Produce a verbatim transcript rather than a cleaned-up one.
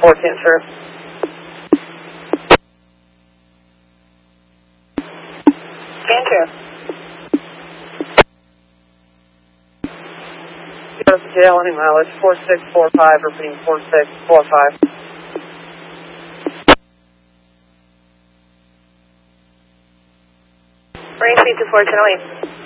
four cancer. Cancer. Jail, any mileage, four six four five, repeating four six four five. Marine speed to four ten,